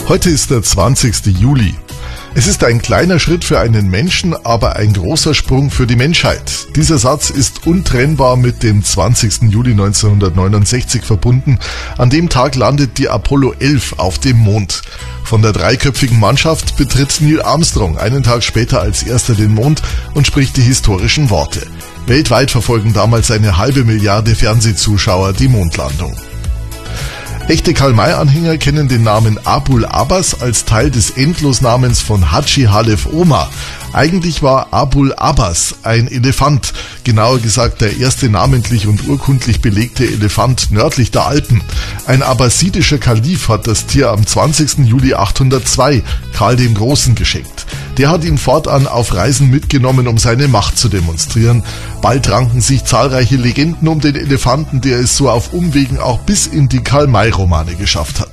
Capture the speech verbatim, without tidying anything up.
Heute ist der zwanzigste Juli. Es ist ein kleiner Schritt für einen Menschen, aber ein großer Sprung für die Menschheit. Dieser Satz ist untrennbar mit dem zwanzigsten Juli neunzehnhundertneunundsechzig verbunden. An dem Tag landet die Apollo elf auf dem Mond. Von der dreiköpfigen Mannschaft betritt Neil Armstrong einen Tag später als erster den Mond und spricht die historischen Worte. Weltweit verfolgen damals eine halbe Milliarde Fernsehzuschauer die Mondlandung. Echte Karl-May-Anhänger kennen den Namen Abul Abbas als Teil des Endlosnamens von Hadschi Halef Omar. Eigentlich war Abul Abbas ein Elefant, genauer gesagt der erste namentlich und urkundlich belegte Elefant nördlich der Alpen. Ein abbasidischer Kalif hat das Tier am zwanzigsten Juli achthundertzwei Karl dem Großen geschenkt. Der hat ihn fortan auf Reisen mitgenommen, um seine Macht zu demonstrieren. Bald ranken sich zahlreiche Legenden um den Elefanten, der es so auf Umwegen auch bis in die Karl-May-Romane geschafft hat.